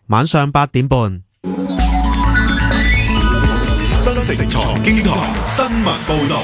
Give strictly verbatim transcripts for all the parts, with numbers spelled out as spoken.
晚上八點半。 新城財經台新聞報道。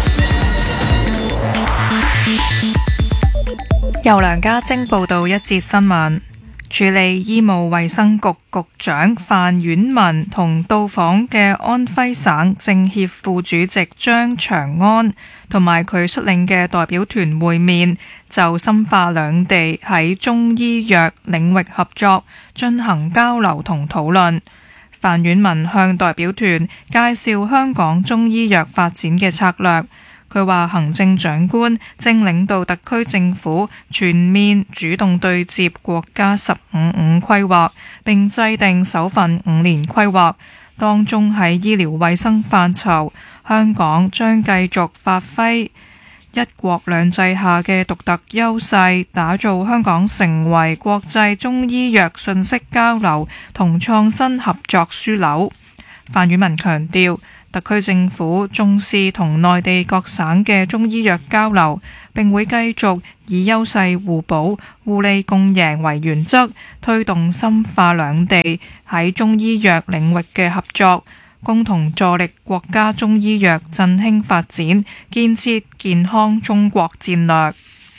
由梁家晶報道一節新聞。署理醫務衛生局局長范婉文同到訪嘅安徽省政協副主席張長安同埋佢率領嘅代表團會面，就深化兩地喺中醫藥領域合作進行交流同討論。范婉文向代表團介紹香港中醫藥發展嘅策略。佢話行政長官正領導特區政府全面主動對接國家十五五規劃，並制定首份五年規劃，當中喺醫療衛生範疇，香港將繼續發揮一國兩制下嘅獨特優勢，打造香港成為國際中醫藥信息交流同創新合作樞紐。范婉文強調，特區政府重視同內地各省嘅中醫藥交流，並會繼續以優勢互補、互利共贏為原則，推動深化兩地喺中醫藥領域嘅合作，共同助力國家中醫藥振興發展，建設健康中國戰略。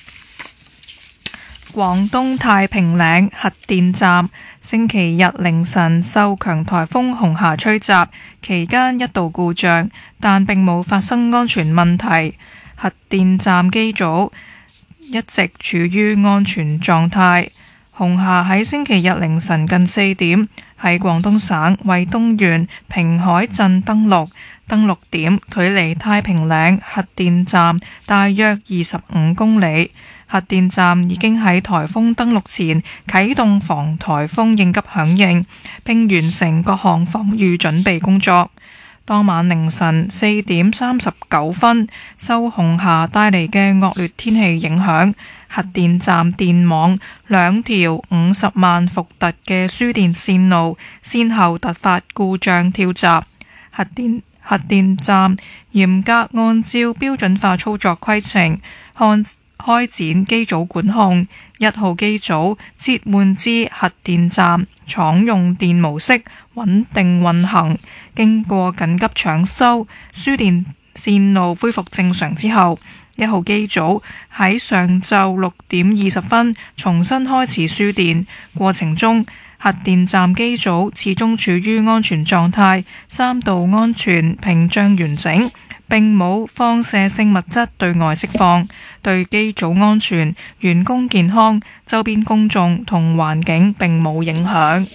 廣東太平嶺核電站星期日凌晨受強颱風紅霞吹襲，期間一度故障，但並冇發生安全問題。核電站機組一直處於安全狀態。紅霞喺星期日凌晨近四點喺廣東省惠東縣平海鎮登陸，登陸點距離太平嶺核電站大約二十五公里。核電站已經喺颱風登陸前啟動防颱風應急響應，並完成各項防禦準備工作。當晚凌晨四點三十九分，受紅霞帶嚟嘅惡劣天氣影響，核電站電網兩條五十萬伏特嘅輸電線路先後突發故障跳閘。核電核電站嚴格按照標準化操作規程，看開展機組管控，一號機組切換至核電站廠用電模式穩定運行。經過緊急搶修，輸電線路恢復正常之後，一號機組喺上晝六點二十分重新開始輸電。過程中，核電站機組始終處於安全狀態，三道安全屏障完整，並冇放射性物質對外釋放，對機組安全、員工健康、周邊公眾同環境並冇影響。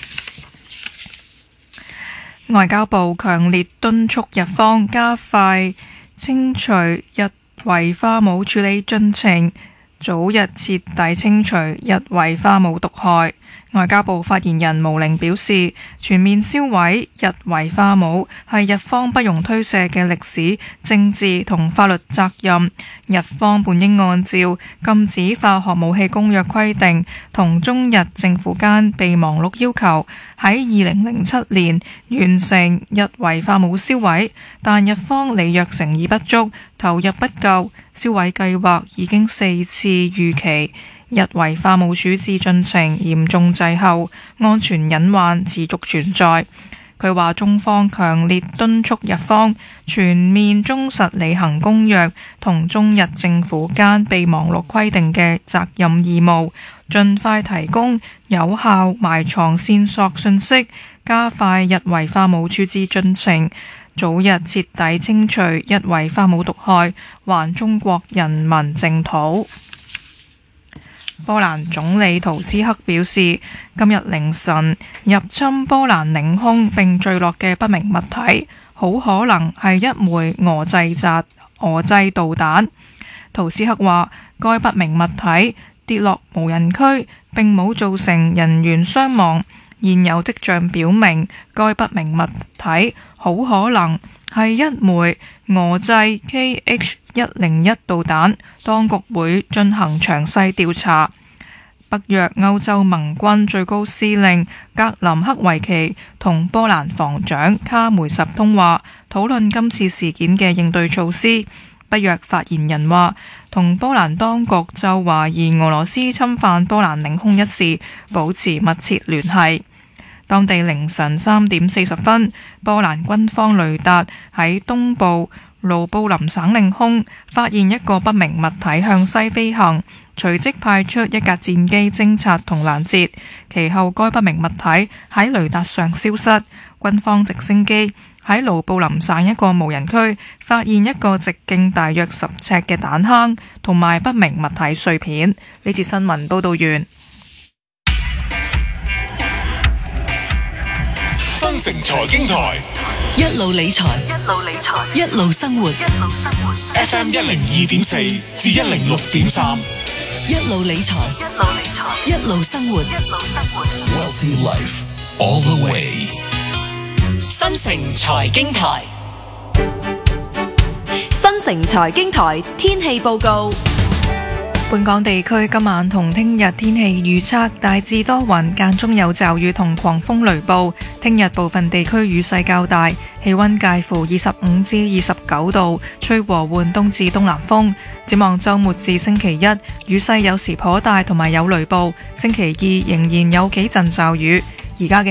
外交部強烈敦促日方加快清除日維化武處理進程，早日徹底清除日維化武毒害。外交部發言人毛寧表示，全面銷毀日維化武係日方不容推卸嘅歷史、政治同法律責任。日方本應按照禁止化學武器公約規定同中日政府間備忘錄要求，喺二零零七年完成日維化武銷毀，但日方履約誠意不足，投入不夠，銷毀計劃已經四次逾期。日維化武處置進程嚴重滯後，安全隱患持續存在。佢話中方強烈敦促日方全面忠實履行公約同中日政府間備忘錄規定嘅責任義務，盡快提供有效埋藏線索信息，加快日維化武處置進程，早日徹底清除日維化武毒害，還中國人民淨土。波蘭總理圖斯克表示，今日凌晨入侵波蘭領空並墜落嘅不明物體，好可能係一枚俄製炸俄製導彈。圖斯克話，該不明物體跌落無人區，並冇造成人員傷亡。現有跡象表明，該不明物體好可能係一枚俄製 K H 一零一導彈，當局會進行詳細調查。北約歐洲盟軍最高司令格林克維奇同波蘭防長卡梅什通話，討論今次事件嘅應對措施。北約發言人話，同波蘭當局就懷疑俄羅斯侵犯波蘭領空一事保持密切聯繫。 當地凌晨三點四十分，波蘭軍方雷達喺東部盧布林省領空發現一個不明物體向西飛行，隨即派出一架戰機偵察同攔截，其後該不明物體喺雷達上消失。軍方直升機喺盧布林省一個無人區發現一個直徑大約十尺嘅彈坑同埋不明物體碎片。呢節新聞報道完。 新城財經台一路理財，一路理財，一路生活，一路生活。 F M 一零二點四至一零六點三， 一路理財，一路理財，一路生活，一路生活。 Wealthy Life all the way。 新城財經台， 新城財經台天氣報告。 本港地區今晚同聽日天氣預測大致多雲，間中有驟雨同狂風雷暴。聽日部分地區雨勢較大，氣溫介乎二十五至二十九度，吹和緩東至東南風。展望週末至星期一，雨勢有時頗大，同埋有雷暴。星期二仍然有幾陣驟雨。而家嘅